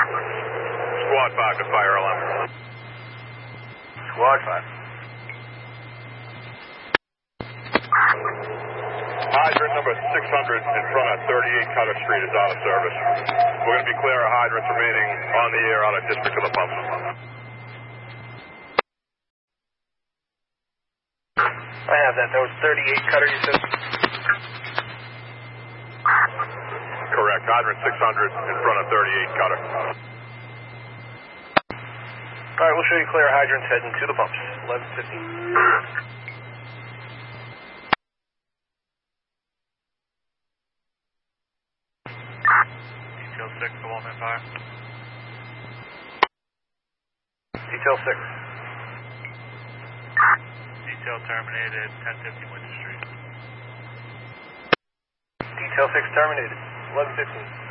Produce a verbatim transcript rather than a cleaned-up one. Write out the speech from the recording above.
Squad five to fire alarm. Squad five. Hydrant number six hundred in front of thirty-eight Cutter Street is out of service. We're going to be clear of hydrants remaining on the air out of district to the pumps. I have that. That was thirty-eight Cutter, you said? Correct. Hydrant six hundred in front of thirty-eight Cutter. All right, we'll show you clear hydrants heading to the pumps. eleven fifty. Detail six, the Walnut Fire. Detail six. Detail terminated, ten fifty Winter Street. Detail six terminated. eleven fifteen.